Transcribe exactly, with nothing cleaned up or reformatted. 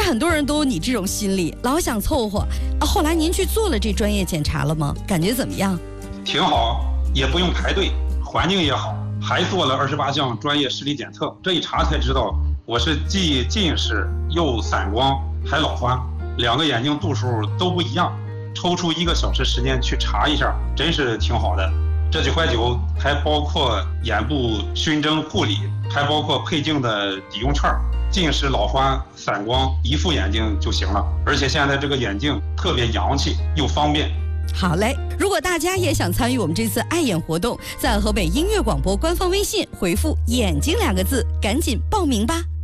很多人都有你这种心理，老想凑合啊。后来您去做了这专业检查了吗？感觉怎么样？ 挺好，也不用排队，环境也好，还做了二十八项专业视力检测。这一查才知道，我是既近视又散光还老花，两个眼睛度数都不一样。抽出一个小时时间去查一下，真是挺好的。这几块酒还包括眼部熏蒸护理，还包括配镜的抵用券，近视、老花、散光一副眼镜就行了。而且现在这个眼镜特别洋气又方便。 好嘞，如果大家也想参与我们这次爱眼活动，在河北音乐广播官方微信回复眼睛两个字，赶紧报名吧。